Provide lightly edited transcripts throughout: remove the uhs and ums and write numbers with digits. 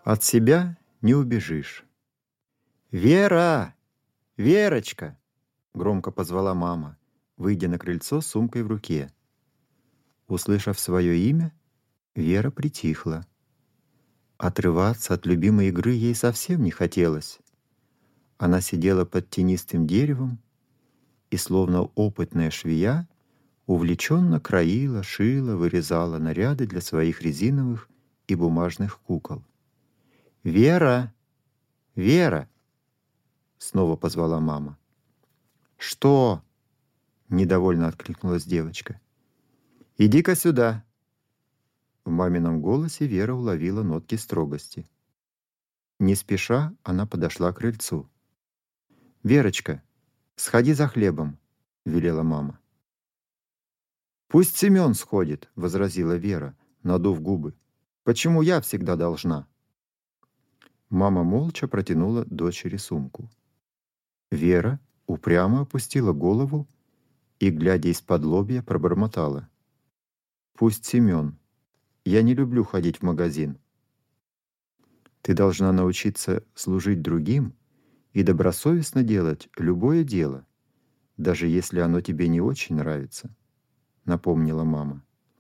От себя не убежишь. «Вера! Верочка!» — громко позвала мама, выйдя на крыльцо с сумкой в руке. Услышав свое имя, Вера притихла. Отрываться от любимой игры ей совсем не хотелось. Она сидела под тенистым деревом и, словно опытная швея, увлеченно краила, шила, вырезала наряды для своих резиновых и бумажных кукол. «Вера! Вера!» — снова позвала мама. «Что?» — недовольно откликнулась девочка. «Иди-ка сюда!» В мамином голосе Вера уловила нотки строгости. Не спеша она подошла к крыльцу. «Верочка, сходи за хлебом», — велела мама. «Пусть Семен сходит», — возразила Вера, надув губы. «Почему я всегда должна?» Мама молча протянула дочери сумку. Вера упрямо опустила голову и, глядя из-под лобья, пробормотала. «Пусть Семен. Я не люблю ходить в магазин». «Ты должна научиться служить другим и добросовестно делать любое дело, даже если оно тебе не очень нравится», — напомнила мама.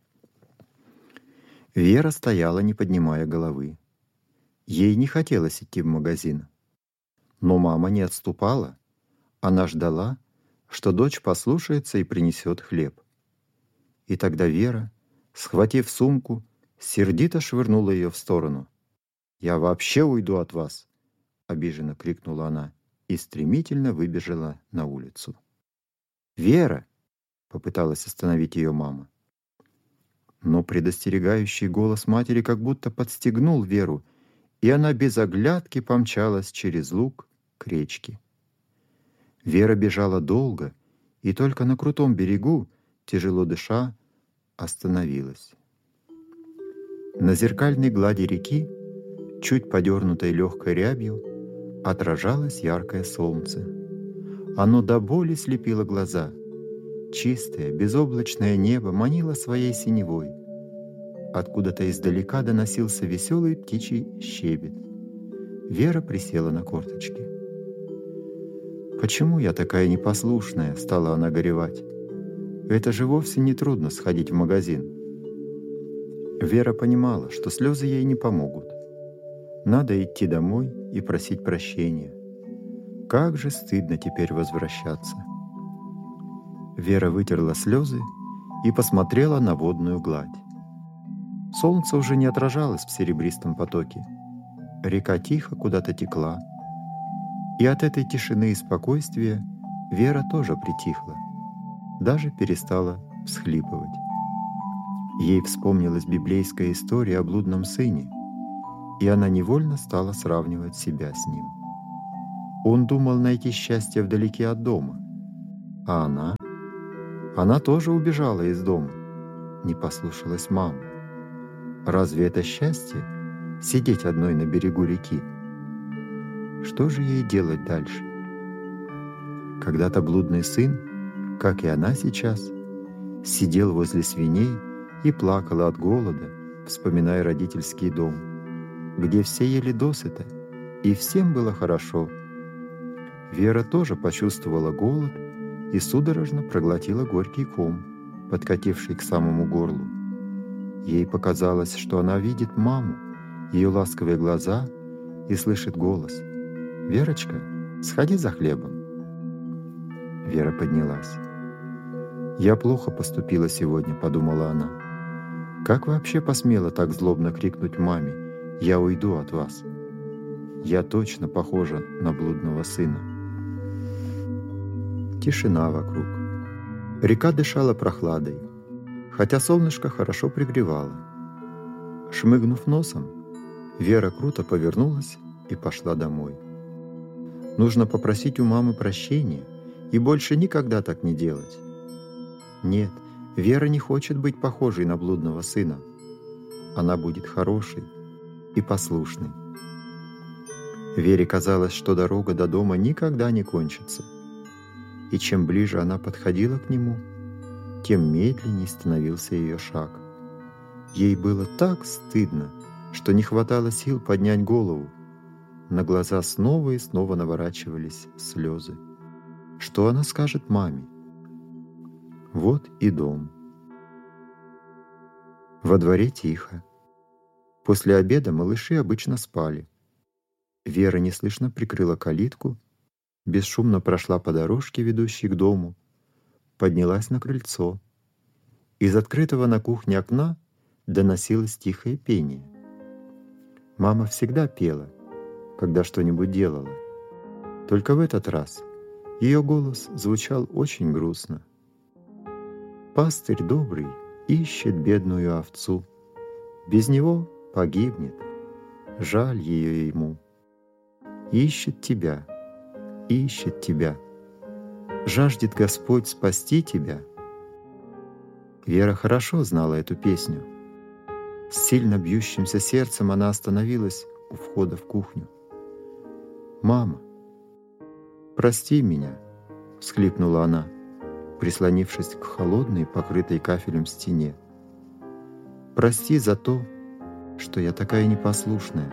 Вера стояла, не поднимая головы. Ей не хотелось идти в магазин. Но мама не отступала. Она ждала, что дочь послушается и принесет хлеб. И тогда Вера, схватив сумку, сердито швырнула ее в сторону. «Я вообще уйду от вас!» — обиженно крикнула она и стремительно выбежала на улицу. «Вера!» — попыталась остановить ее мама. Но предостерегающий голос матери как будто подстегнул Веру, и она без оглядки помчалась через луг к речке. Вера бежала долго, и только на крутом берегу, тяжело дыша, остановилась. На зеркальной глади реки, чуть подернутой легкой рябью, отражалось яркое солнце. Оно до боли слепило глаза. Чистое, безоблачное небо манило своей синевой. Откуда-то издалека доносился веселый птичий щебет. Вера присела на корточки. «Почему я такая непослушная?» — стала она горевать. «Это же вовсе не трудно сходить в магазин». Вера понимала, что слезы ей не помогут. Надо идти домой и просить прощения. Как же стыдно теперь возвращаться. Вера вытерла слезы и посмотрела на водную гладь. Солнце уже не отражалось в серебристом потоке. Река тихо куда-то текла. И от этой тишины и спокойствия Вера тоже притихла, даже перестала всхлипывать. Ей вспомнилась библейская история о блудном сыне, и она невольно стала сравнивать себя с ним. Он думал найти счастье вдалеке от дома, а она тоже убежала из дома, не послушалась мамы. Разве это счастье — сидеть одной на берегу реки? Что же ей делать дальше? Когда-то блудный сын, как и она сейчас, сидел возле свиней и плакал от голода, вспоминая родительский дом, где все ели досыта, и всем было хорошо. Вера тоже почувствовала голод и судорожно проглотила горький ком, подкативший к самому горлу. Ей показалось, что она видит маму, ее ласковые глаза, и слышит голос: «Верочка, сходи за хлебом». Вера поднялась. «Я плохо поступила сегодня», — подумала она. «Как вообще посмела так злобно крикнуть маме: «Я уйду от вас»? Я точно похожа на блудного сына». Тишина вокруг. Река дышала прохладой, хотя солнышко хорошо пригревало. Шмыгнув носом, Вера круто повернулась и пошла домой. Нужно попросить у мамы прощения и больше никогда так не делать. Нет, Вера не хочет быть похожей на блудного сына. Она будет хорошей и послушной. Вере казалось, что дорога до дома никогда не кончится. И чем ближе она подходила к нему, тем медленнее становился ее шаг. Ей было так стыдно, что что не хватало сил поднять голову. На глаза снова и снова наворачивались слезы. Что она скажет маме? Вот и дом. Во дворе тихо. После обеда малыши обычно спали. Вера неслышно прикрыла калитку, бесшумно прошла по дорожке, ведущей к дому, поднялась на крыльцо. Из открытого на кухне окна доносилось тихое пение. Мама всегда пела, когда что-нибудь делала. Только в этот раз ее голос звучал очень грустно. «Пастырь добрый ищет бедную овцу. Без него погибнет. Жаль ее ему. Ищет тебя, ищет тебя. Жаждет Господь спасти тебя». Вера хорошо знала эту песню. С сильно бьющимся сердцем она остановилась у входа в кухню. «Мама, прости меня», — всхлипнула она, прислонившись к холодной, покрытой кафелем стене. «Прости за то, что я такая непослушная.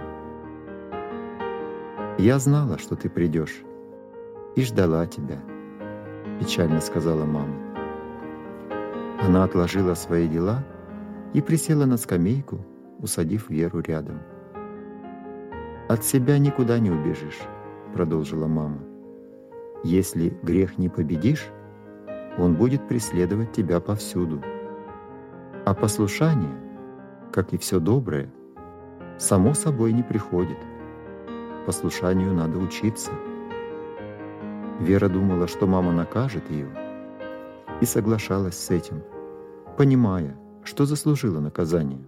Я знала, что ты придешь, и ждала тебя», — печально сказала мама. Она отложила свои дела и присела на скамейку, усадив Веру рядом. «От себя никуда не убежишь», — продолжила мама. «Если грех не победишь, он будет преследовать тебя повсюду. А послушание, как и все доброе, само собой не приходит. Послушанию надо учиться». Вера думала, что мама накажет ее, и соглашалась с этим, понимая, что заслужила наказание.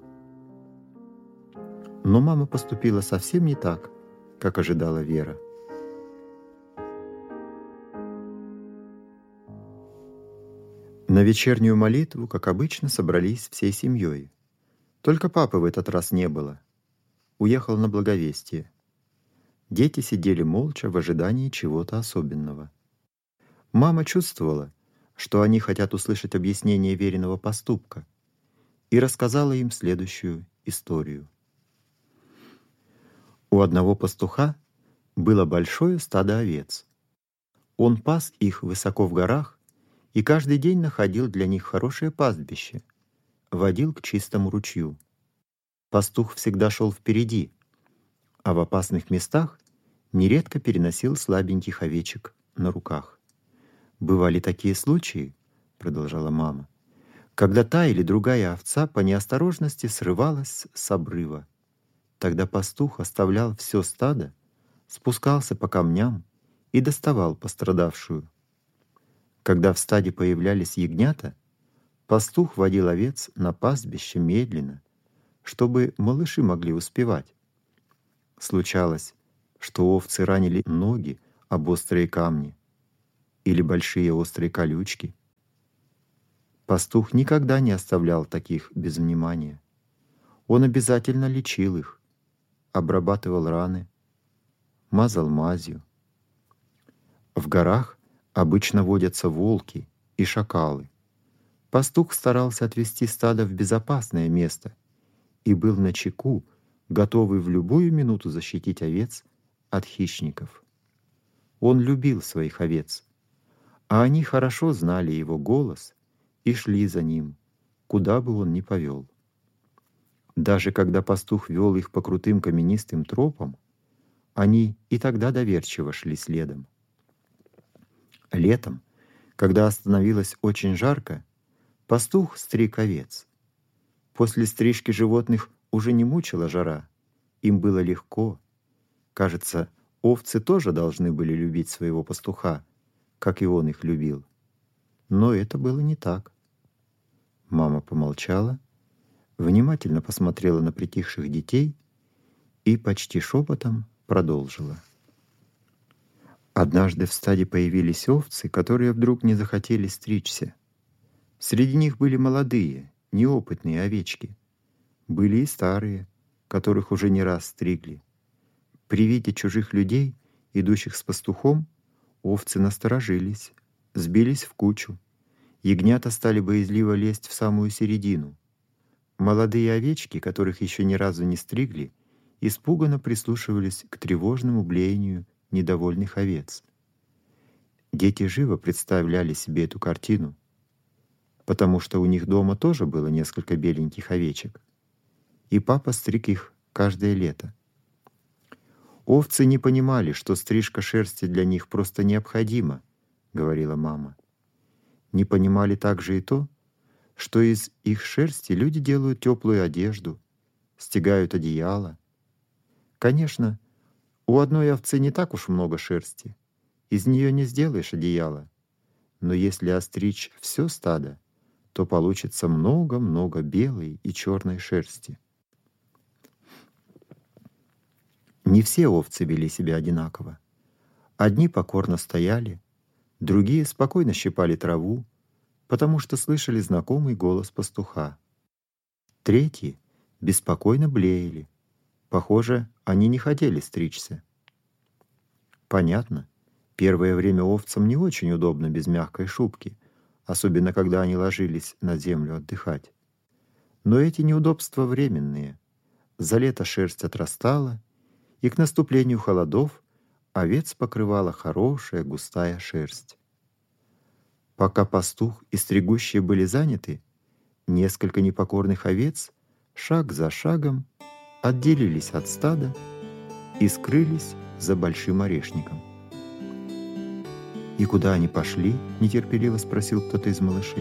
Но мама поступила совсем не так, как ожидала Вера. На вечернюю молитву, как обычно, собрались всей семьей. Только папы в этот раз не было. Уехал на благовестие. Дети сидели молча в ожидании чего-то особенного. Мама чувствовала, что они хотят услышать объяснение Вериного поступка, и рассказала им следующую историю. У одного пастуха было большое стадо овец. Он пас их высоко в горах и каждый день находил для них хорошее пастбище, водил к чистому ручью. Пастух всегда шел впереди, а в опасных местах нередко переносил слабеньких овечек на руках. «Бывали такие случаи, — продолжала мама, — когда та или другая овца по неосторожности срывалась с обрыва. Тогда пастух оставлял все стадо, спускался по камням и доставал пострадавшую. Когда в стаде появлялись ягнята, пастух водил овец на пастбище медленно, чтобы малыши могли успевать. Случалось, что овцы ранили ноги об острые камни или большие острые колючки. Пастух никогда не оставлял таких без внимания. Он обязательно лечил их, обрабатывал раны, мазал мазью. В горах обычно водятся волки и шакалы. Пастух старался отвести стадо в безопасное место и был начеку, готовый в любую минуту защитить овец от хищников. Он любил своих овец, а они хорошо знали его голос и шли за ним, куда бы он ни повел. Даже когда пастух вел их по крутым каменистым тропам, они и тогда доверчиво шли следом. Летом, когда становилось очень жарко, пастух стриг овец. После стрижки животных уже не мучила жара, им было легко. Кажется, овцы тоже должны были любить своего пастуха, как и он их любил. Но это было не так. Мама помолчала, внимательно посмотрела на притихших детей и почти шепотом продолжила. Однажды в стаде появились овцы, которые вдруг не захотели стричься. Среди них были молодые, неопытные овечки. Были и старые, которых уже не раз стригли. При виде чужих людей, идущих с пастухом, овцы насторожились, сбились в кучу. Ягнята стали боязливо лезть в самую середину. Молодые овечки, которых еще ни разу не стригли испуганно прислушивались к тревожному блеянию недовольных овец. Дети живо представляли себе эту картину, потому что у них дома тоже было несколько беленьких овечек, и папа стриг их каждое лето. «Овцы не понимали, что стрижка шерсти для них просто необходима», — говорила мама. «Не понимали также и то, что из их шерсти люди делают теплую одежду, стягают одеяло. Конечно, у одной овцы не так уж много шерсти, из нее не сделаешь одеяло, но если остричь все стадо, то получится много-много белой и черной шерсти». Не все овцы вели себя одинаково. Одни покорно стояли, другие спокойно щипали траву, потому что слышали знакомый голос пастуха. Третьи беспокойно блеяли. Похоже, они не хотели стричься. Понятно, первое время овцам не очень удобно без мягкой шубки, особенно когда они ложились на землю отдыхать. Но эти неудобства временные. За лето шерсть отрастала, и к наступлению холодов овец покрывала хорошая густая шерсть. Пока пастух и стригущие были заняты, несколько непокорных овец шаг за шагом отделились от стада и скрылись за большим орешником. «И куда они пошли?» — нетерпеливо спросил кто-то из малышей.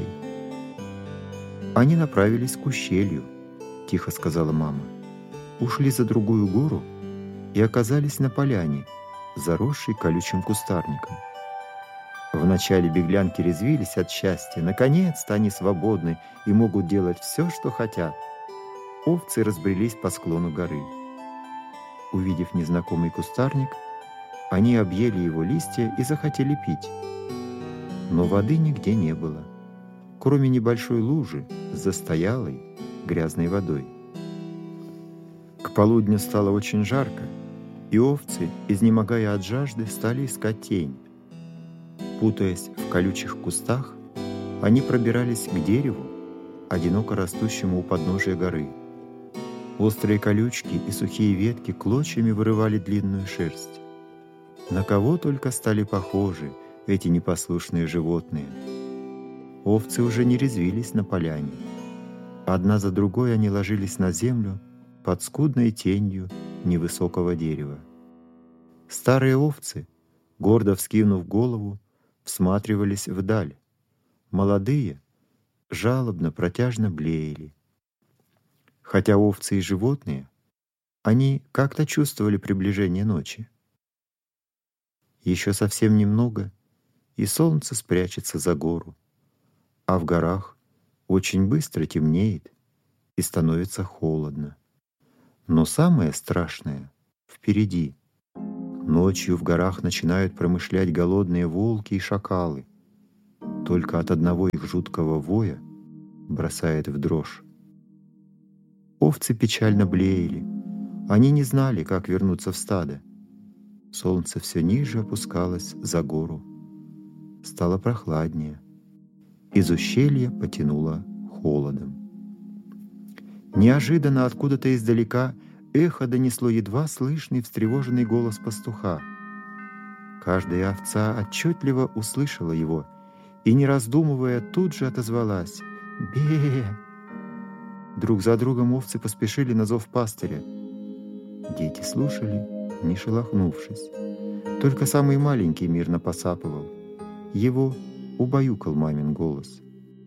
«Они направились к ущелью», — тихо сказала мама. «Ушли за другую гору и оказались на поляне, заросшей колючим кустарником. Вначале беглянки резвились от счастья. Наконец-то они свободны и могут делать все, что хотят. Овцы разбрелись по склону горы. Увидев незнакомый кустарник, они объели его листья и захотели пить. Но воды нигде не было, кроме небольшой лужи с застоялой грязной водой. К полудню стало очень жарко, и овцы, изнемогая от жажды, стали искать тень. Путаясь в колючих кустах, они пробирались к дереву, одиноко растущему у подножия горы. Острые колючки и сухие ветки клочьями вырывали длинную шерсть. На кого только стали похожи эти непослушные животные. Овцы уже не резвились на поляне. Одна за другой они ложились на землю под скудной тенью невысокого дерева. Старые овцы, гордо вскинув голову, всматривались вдаль. Молодые жалобно, протяжно блеяли. Хотя овцы и животные, они как-то чувствовали приближение ночи. Еще совсем немного, и солнце спрячется за гору, а в горах очень быстро темнеет и становится холодно. Но самое страшное впереди. Ночью в горах начинают промышлять голодные волки и шакалы. Только от одного их жуткого воя бросает в дрожь. Овцы печально блеяли. Они не знали, как вернуться в стадо. Солнце все ниже опускалось за гору. Стало прохладнее. Из ущелья потянуло холодом. Неожиданно откуда-то издалека эхо донесло едва слышный встревоженный голос пастуха. Каждая овца отчетливо услышала его и, не раздумывая, тут же отозвалась: «Бе!». Друг за другом овцы поспешили на зов пастыря. Дети слушали, не шелохнувшись. Только самый маленький мирно посапывал. Его убаюкал мамин голос.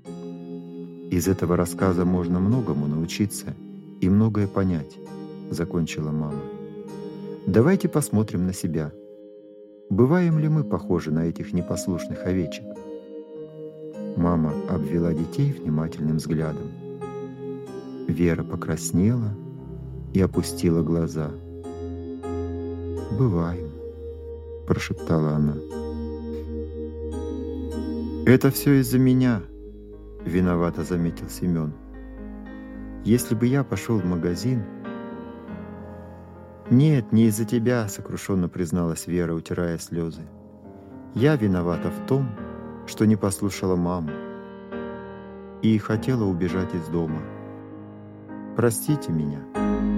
«Из этого рассказа можно многому научиться и многое понять», — закончила мама. «Давайте посмотрим на себя. Бываем ли мы похожи на этих непослушных овечек?» Мама обвела детей внимательным взглядом. Вера покраснела и опустила глаза. «Бываем», — прошептала она. «Это все из-за меня», — виновато заметил Семен. «Если бы я пошел в магазин...» «Нет, не из-за тебя», — сокрушенно призналась Вера, утирая слезы. «Я виновата в том, что не послушала маму и хотела убежать из дома. Простите меня».